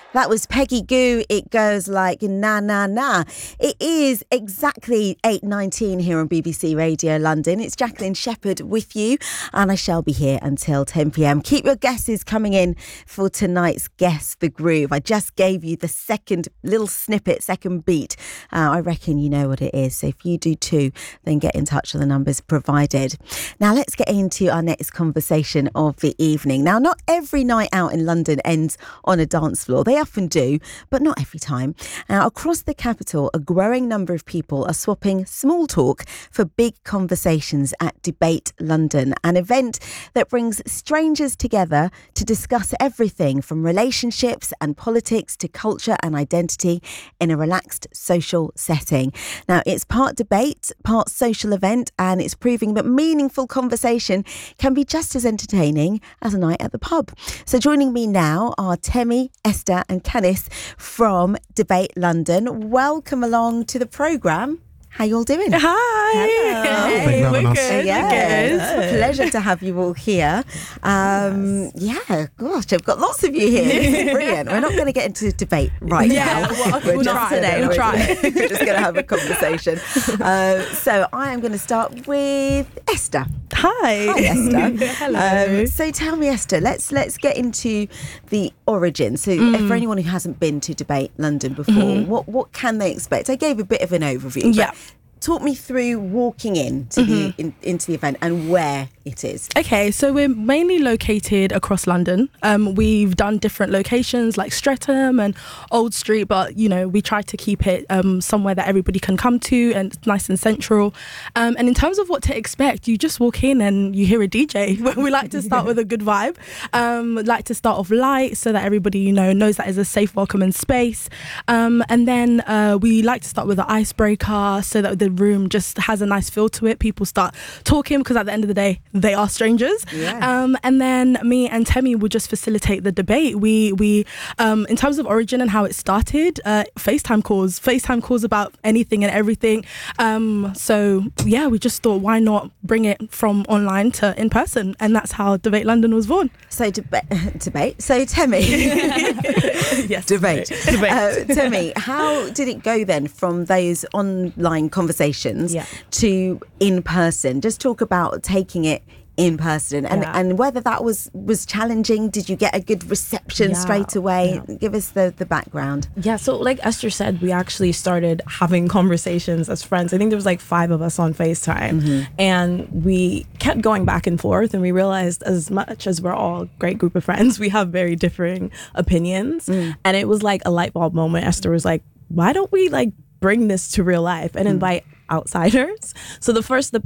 That was Peggy Gou. It goes like na na na. It is exactly 8:19 here on BBC Radio London. It's Jacqueline Shepherd with you, and I shall be here until 10 p.m. Keep your guesses coming in for tonight's Guess the Groove. I just gave you the second little snippet, second beat. I reckon you know what it is. So if you do too, then get in touch with the numbers provided. Now let's get into our next conversation of the evening. Now, not every night out in London ends on a dance floor. They often do, but not every time. Now, across the capital, a growing number of people are swapping small talk for big conversations at Debate London, an event that brings strangers together to discuss everything from relationships and politics to culture and identity in a relaxed social setting. Now, it's part debate, part social event, and it's proving that meaningful conversation can be just as entertaining as a night at the pub. So joining me now are Temi, Esther and Canis from Debate London. Welcome along to the programme. How you all doing? Hi. Hello. Hey, we're good. Yes. We're good. Pleasure to have you all here. Yeah, gosh, I've got lots of you here. This is brilliant. We're not going to get into debate right now. We'll try. We're just going to have a conversation. So I am going to start with Esther. Hi, Esther. Hello. So tell me, Esther, let's get into the origin. So for anyone who hasn't been to Debate London before, what can they expect? I gave a bit of an overview. Yeah. Talk me through walking into the event and where it is. Okay, so we're mainly located across London. We've done different locations like Streatham and Old Street, but we try to keep it somewhere that everybody can come to and it's nice and central. And in terms of what to expect, you just walk in and you hear a DJ. We like to start with a good vibe. Like to start off light so that everybody knows that it's a safe, welcoming space. And then we like to start with an icebreaker so that the room just has a nice feel to it. People start talking because at the end of the day they are strangers. And then me and Temi will just facilitate the debate. We in terms of origin and how it started, FaceTime calls about anything and everything. So yeah, we just thought, why not bring it from online to in person, and that's how Debate London was born. So debate. So Temi, yes, debate. Temi, how did it go then from those online conversations to in person? Just talk about taking it in person and whether that was challenging. Did you get a good reception straight away? Give us the background. Yeah, so like Esther said, we actually started having conversations as friends. I think there was like 5 of us on FaceTime, and we kept going back and forth, and we realized as much as we're all a great group of friends, we have very differing opinions. And it was like a light bulb moment. Esther was like, why don't we like bring this to real life and invite outsiders? So the first